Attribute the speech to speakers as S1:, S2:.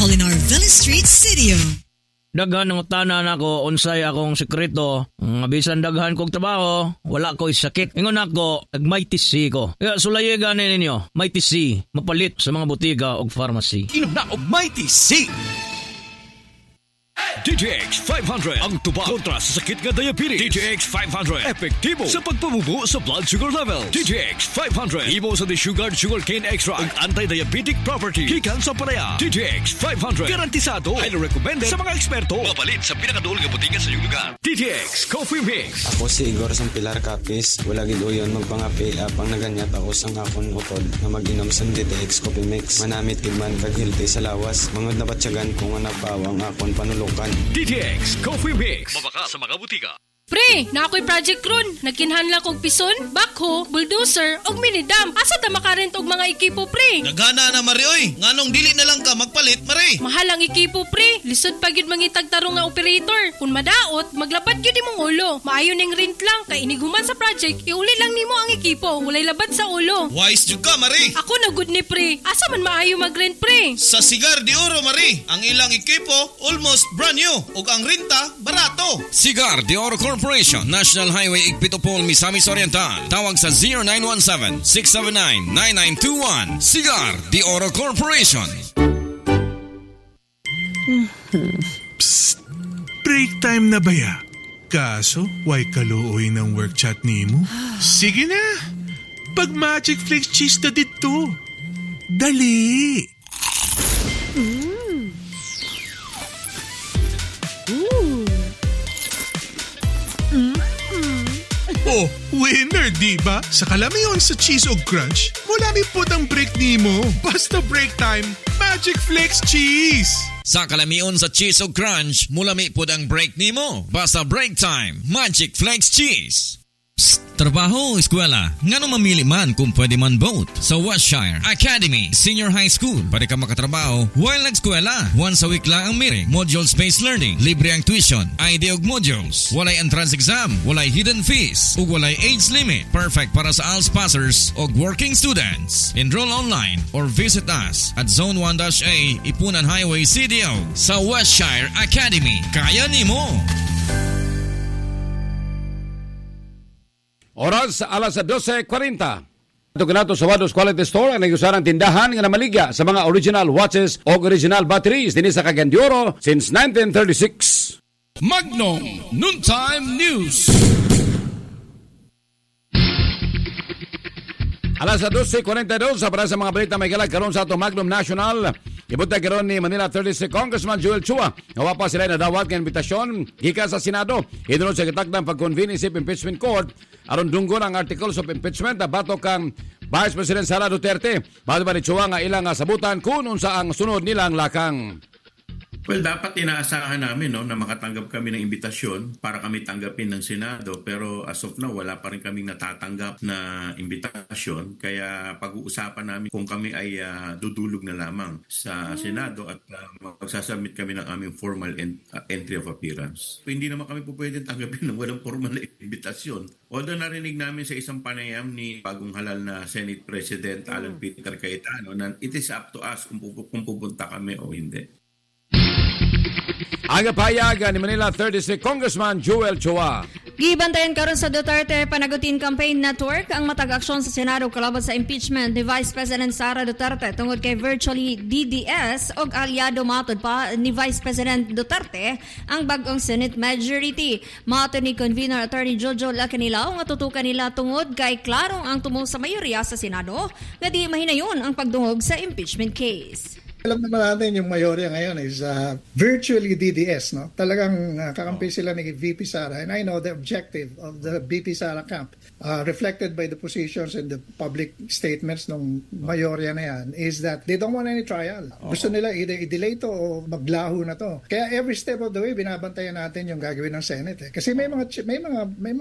S1: Polinar Villa Street, Sidio.
S2: Daghan ng tanan ako, unsay akong sekreto. Bisan daghan kong trabaho, wala ko'y sakit. Ingon ako, nag-Mighty C ko. Kaya sulaye ganin ninyo, Mighty C, mapalit sa mga butika o pharmacy.
S3: Inom na og Mighty C! DTX 500 ang tubag kontra sa sakit nga diabetes. DTX 500 epektibo sa pagpamubo sa blood sugar level. DTX 500 imo sa desugared sugarcane extract ug anti-diabetic property gikan sa palaya. DTX 500 garantisado, highly recommended sa mga eksperto. Mapalit sa pinakadul nga butika sa iyong lugar. DTX Coffee Mix.
S4: Ako si Igor sang Pilar Capis. Wala gid uyon magpangapi apang naganyat ako sang akon utod na mag-inom sang DTX Coffee Mix. Manamit gid man kag healthy sa lawas. Mangod na batyagan kung nga napawang akon panulukan.
S3: DTX Coffee Mix. Mabaka sa mga butika.
S5: Pre, na ako'y project ron. Nagkinhanla kong pison, backhoe, bulldozer, og minidam. Asa ta makarent og mga ekipo, pre?
S6: Nagana na, Mari, oy. Nganong dili na lang ka magpalit, Mari?
S5: Mahal ang ekipo, pre. Lisod pa gyud mangitag tarong nga operator. Kung madaot, maglapat gyud imong ulo. Maayo ning rent lang, kay iniguman sa project, iuli lang nimo ang ekipo. Walay labat sa ulo.
S6: Wise jud ka, Mari.
S5: Ako na good ni, pre. Asa man maayo mag-rent, pre?
S6: Sa Cigar de Oro, Mari. Ang ilang ekipo, almost brand new. Ug ang renta, barato.
S7: Cigar de Oro Corporation, National Highway Igpitopol, Misamis Oriental. Tawag sa 0917-679-9921. Cigar de Oro Corporation.
S8: Psst! Break time na ba ya? Kaso, why kaluoy ng work chat ni mo? Sige na! Pag Magic Flakes cheese na dito. Dali! Oh, winner, diba? Sa kalamiyon sa cheese o crunch, mulami po ang break nimo. Basta break time, Magic Flakes cheese!
S7: Sa kalamion sa cheese o crunch, mulami po ang break nimo. Basta break time, Magic Flakes cheese. Psst, trabaho o eskwela, nga nung mamili man kung pwede man both. Sa Westshire Academy Senior High School, pwede ka makatrabaho while nag-eskwela. Once a week lang ang meeting. Module-based learning, libre ang tuition, ID og modules. Walay entrance exam, walay hidden fees, ug walay age limit. Perfect para sa ALS passers og working students. Enroll online or visit us at Zone 1-A, Ipunan Highway, CDO. Sa Westshire Academy, kaya nimo!
S9: Oras alas 12:40. Ito kanato sa Wados Quality Store ang nag-usarang tindahan nga namaligya sa mga original watches o original batteries din sa Cagayan de Oro since 1936.
S3: Magnum Noontime News.
S9: Alas 12:42 sa para sa mga balita may galag karon sa ato Magnum National. Ibutay karon ni Manila 36 Congressman Joel Chua. Nawa pa sila nadawat ng imbitasyon gikan sa Senado. Idunod sa gitakdang pag-convene sa Impeachment Court aron dunggon ang articles of impeachment na batok kang Vice President Sara Duterte. Bago ba ni Chua nga ilang sabutan kung unsa ang sunod nilang lakang.
S10: Well, dapat inaasahan namin na makatanggap kami ng imbitasyon para kami tanggapin ng Senado. Pero as of now, wala pa rin kaming natatanggap na imbitasyon. Kaya pag-uusapan namin kung kami ay dudulog na lamang sa Senado at magsasubmit kami ng aming formal entry of appearance. So, hindi naman kami po pwede tanggapin ng walang formal na imbitasyon. Although narinig namin sa isang panayam ni bagong halal na Senate President Alan Peter Cayetano na it is up to us kung pupunta kami o hindi.
S9: Ang payagan ni Manila 36 Congressman Joel Chua.
S11: Gibantayan karon sa Duterte Panagutin Campaign Network ang matag-aksyon sa Senado kalaban sa impeachment ni Vice President Sara Duterte tungod kay virtually DDS og aliado matod pa ni Vice President Duterte ang bag-ong Senate majority. Matod ni Convener Attorney Jojo Lacanilaw nga tutukan nila tungod kay klarong ang tumo sa mayorya sa Senado nga di mahinayon ang pagdungog sa impeachment case.
S12: Alam naman natin yung mayorya ngayon is virtually DDS, no? Talagang kakampi sila ni VP Sara. And I know the objective of the VP Sara camp, reflected by the positions and the public statements ng mayorya na yan, is that they don't want any trial. Gusto nila either i-delay to o maglaho na to. Kaya every step of the way, binabantayan natin yung gagawin ng Senate. Kasi may mga